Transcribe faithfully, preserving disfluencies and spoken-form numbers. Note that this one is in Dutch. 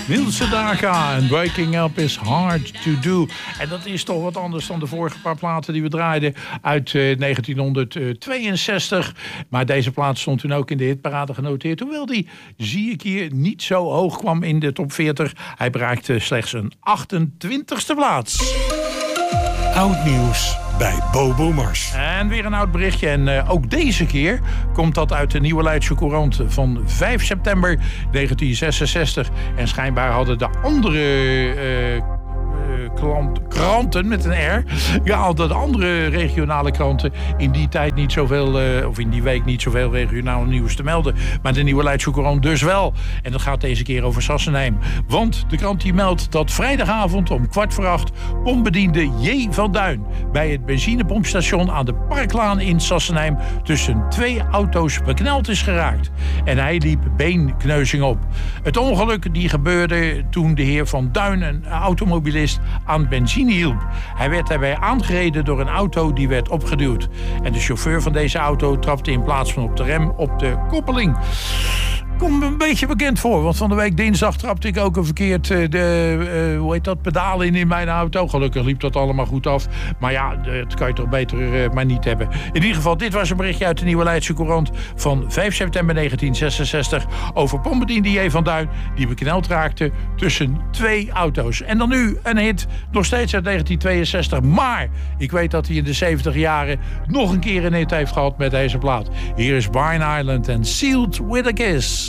Niels Sedaka en Waking Up is Hard to Do. En dat is toch wat anders dan de vorige paar platen die we draaiden uit uh, negentienhonderdtweeënzestig. Maar deze plaat stond toen ook in de hitparade genoteerd. Hoewel die, zie ik hier, niet zo hoog kwam in de top veertig. Hij bereikte slechts een achtentwintigste plaats. Oud nieuws bij Bobo Mars. En weer een oud berichtje. En uh, ook deze keer komt dat uit de Nieuwe Leidse Courant van vijf september negentien zesenzestig. En schijnbaar hadden de andere uh, Klant, kranten met een R. Ja, hadden de andere regionale kranten in die tijd niet zoveel, uh, of in die week niet zoveel regionaal nieuws te melden. Maar de Nieuwe Leidse Courant dus wel. En dat gaat deze keer over Sassenheim. Want de krant die meldt dat vrijdagavond om kwart voor acht pompbediende J. van Duin bij het benzinepompstation aan de Parklaan in Sassenheim tussen twee auto's bekneld is geraakt. En hij liep beenkneuzing op. Het ongeluk die gebeurde toen de heer Van Duin, een automobilist, aan benzine hielp. Hij werd daarbij aangereden door een auto die werd opgeduwd. En de chauffeur van deze auto trapte in plaats van op de rem op de koppeling. Komt me een beetje bekend voor, want van de week dinsdag trapte ik ook een verkeerd uh, de, uh, hoe heet dat, pedaal in in mijn auto. Gelukkig liep dat allemaal goed af. Maar ja, dat kan je toch beter uh, maar niet hebben. In ieder geval, dit was een berichtje uit de Nieuwe Leidse Courant van vijf september negentien zesenzestig over pompbediende J. van Duin die bekneld raakte tussen twee auto's. En dan nu een hit, nog steeds uit negentien tweeënzestig. Maar ik weet dat hij in de zeventig jaren nog een keer een hit heeft gehad met deze plaat. Hier is Barn Island en Sealed with a Kiss.